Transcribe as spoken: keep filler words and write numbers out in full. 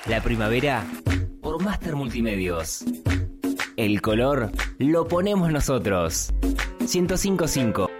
La primavera por Master Multimedios. El color lo ponemos nosotros. ciento cinco punto cinco